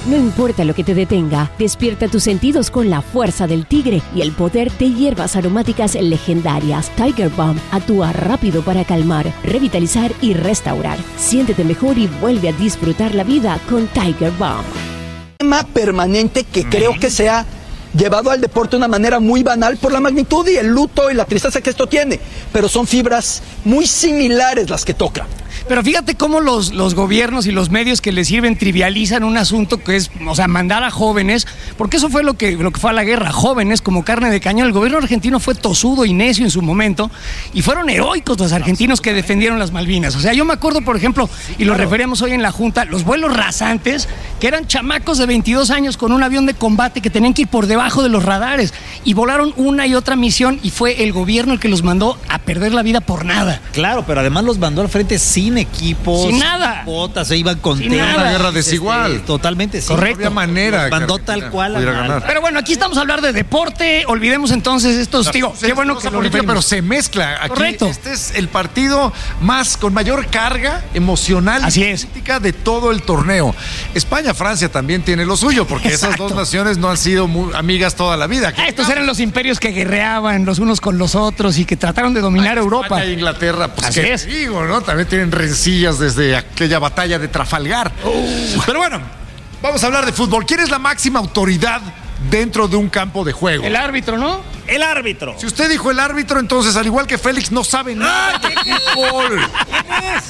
No importa lo que te detenga, despierta tus sentidos con la fuerza del tigre y el poder de hierbas aromáticas legendarias. Tiger Balm actúa rápido para calmar, revitalizar y restaurar. Siéntete mejor y vuelve a disfrutar la vida con Tiger Balm. Tema permanente que creo que se ha llevado al deporte de una manera muy banal por la magnitud y el luto y la tristeza que esto tiene, pero son fibras muy similares las que toca. Pero fíjate cómo los gobiernos y los medios que les sirven trivializan un asunto que es, o sea, mandar a jóvenes, porque eso fue lo que fue a la guerra, jóvenes como carne de cañón. El gobierno argentino fue tosudo y necio en su momento, y fueron heroicos los argentinos que defendieron las Malvinas. O sea, yo me acuerdo, por ejemplo, y lo referíamos hoy en la Junta, los vuelos rasantes, que eran chamacos de 22 años con un avión de combate que tenían que ir por debajo de los radares, y volaron una y otra misión, y fue el gobierno el que los mandó a perder la vida por nada. Claro, pero además los mandó al frente sin equipos, sin nada, botas, se iban con una guerra desigual. Totalmente, sí. Correcto. No había manera. Mandó tal cual a ganar. Pero bueno, aquí estamos a hablar de deporte, olvidemos entonces estos, digo, qué bueno que lo referimos. Pero se mezcla. Aquí, correcto. Este es el partido con mayor carga emocional y política de todo el torneo. España-Francia también tiene lo suyo, porque esas dos naciones no han sido muy amigas toda la vida. Estos eran los imperios que guerreaban los unos con los otros y que trataron de dominar Europa. España e Inglaterra, pues así qué es. Digo, ¿no? También tienen rencillas desde aquella batalla de Trafalgar. Pero bueno, vamos a hablar de fútbol. ¿Quién es la máxima autoridad dentro de un campo de juego? El árbitro, ¿no? El árbitro. Si usted dijo el árbitro, entonces, al igual que Félix, no sabe nada de fútbol. ¿Quién es?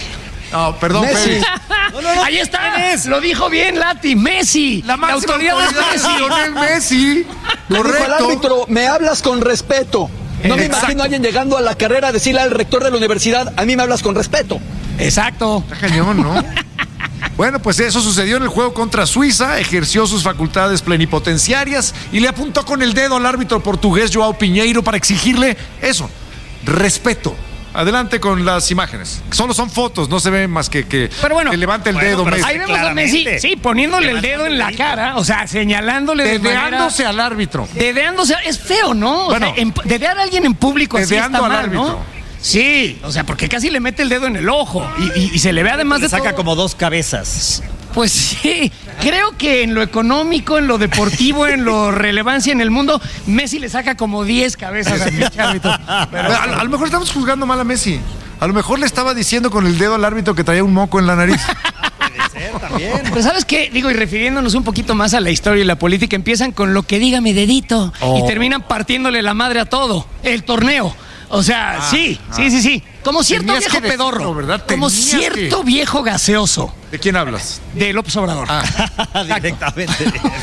No, perdón, Messi. Félix. No. Ahí está. Lo dijo bien Lati, Messi. La máxima autoridad es Lionel Messi. Le dijo al árbitro, me hablas con respeto. No me Exacto. imagino a alguien llegando a la carrera a decirle al rector de la universidad, a mí me hablas con respeto. Exacto. Está cañón, ¿no? Bueno, pues eso sucedió en el juego contra Suiza, ejerció sus facultades plenipotenciarias y le apuntó con el dedo al árbitro portugués João Pinheiro para exigirle eso, respeto. Adelante con las imágenes. Solo son fotos, no se ve más que pero bueno, que levante el dedo Messi. Ahí vemos a Messi, sí, poniéndole el dedo en la cara, o sea, señalándole Dedeándose al árbitro. Dedeándose, es feo, ¿no? Bueno, o sea, dedear a alguien en público así dedeando está al mal, árbitro. ¿no? Sí, o sea, porque casi le mete el dedo en el ojo y se le ve además Le de saca todo. como dos cabezas. Pues sí, creo que en lo económico, en lo deportivo, en lo relevancia en el mundo, Messi le saca como 10 cabezas al pinche árbitro. Pero a lo mejor estamos juzgando mal a Messi. A lo mejor le estaba diciendo con el dedo al árbitro que traía un moco en la nariz. Puede ser también. Pero ¿sabes qué? Digo, y refiriéndonos un poquito más a la historia y la política, empiezan con lo que diga mi dedito y terminan partiéndole la madre a todo. El torneo. O sea, sí. Como cierto Tenías viejo que decirlo, pedorro. ¿verdad? Como Tenías cierto viejo gaseoso. ¿De quién hablas? De López Obrador. Directamente.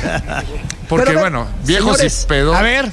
Porque Pero, bueno, viejos señores, y pedo. A ver.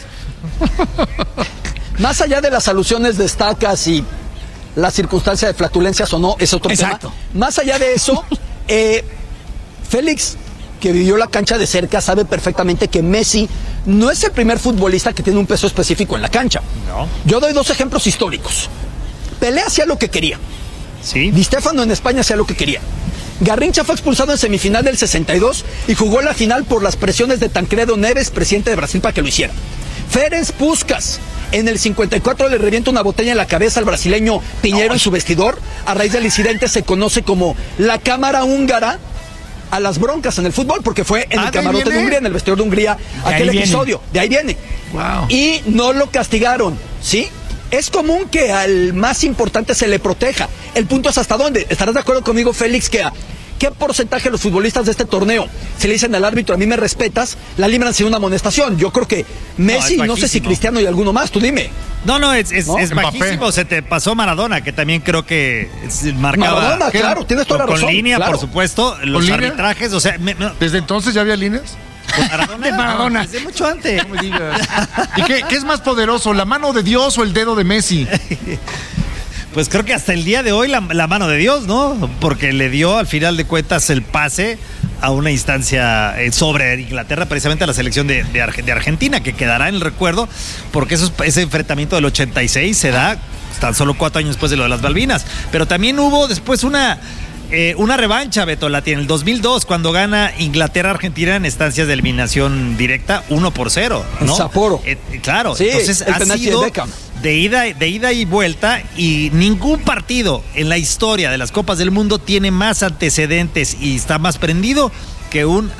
Más allá de las alusiones de estacas y la circunstancia de flatulencias o no, es otro Exacto. tema. Más allá de eso, Félix, que vivió la cancha de cerca, sabe perfectamente que Messi no es el primer futbolista que tiene un peso específico en la cancha. No. Yo doy dos ejemplos históricos. Pelé hacía lo que quería. Sí. Di Stéfano en España hacía lo que quería. Garrincha fue expulsado en semifinal del 62 y jugó la final por las presiones de Tancredo Neves, presidente de Brasil, para que lo hiciera. Ferenc Puskás en el 54 le revienta una botella en la cabeza al brasileño Pinheiro en su vestidor. A raíz del incidente se conoce como la cámara húngara a las broncas en el fútbol, porque fue en el camarote de Hungría, en el vestidor de Hungría, aquel episodio. De ahí viene. Wow. Y no lo castigaron, ¿sí? Es común que al más importante se le proteja. El punto es hasta dónde. ¿Estarás de acuerdo conmigo, Félix, que qué porcentaje de los futbolistas de este torneo, si le dicen al árbitro, a mí me respetas, la libran sin una amonestación? Yo creo que Messi, no sé si Cristiano y alguno más, tú dime. No, es Mbappé. bajísimo. Se te pasó Maradona, que también creo que marcaba. Maradona, claro, tienes toda la razón. Con línea, claro. por supuesto. Los línea? arbitrajes, o sea. ¿Desde entonces ya había líneas? Maradona. De Maradona. Desde mucho antes. No me digas. ¿Y qué es más poderoso, la mano de Dios o el dedo de Messi? Pues creo que hasta el día de hoy la mano de Dios, ¿no? Porque le dio al final de cuentas el pase a una instancia sobre Inglaterra, precisamente a la selección de Argentina, que quedará en el recuerdo, porque ese enfrentamiento del 86 se da tan solo 4 años después de lo de las Malvinas. Pero también hubo después una revancha, Beto Lati, en el 2002, cuando gana Inglaterra-Argentina en instancias de eliminación directa 1-0, ¿no? En Sapporo. Claro, Sí, entonces el ha penalti sido de Beckham. de ida y vuelta, y ningún partido en la historia de las Copas del Mundo tiene más antecedentes y está más prendido que un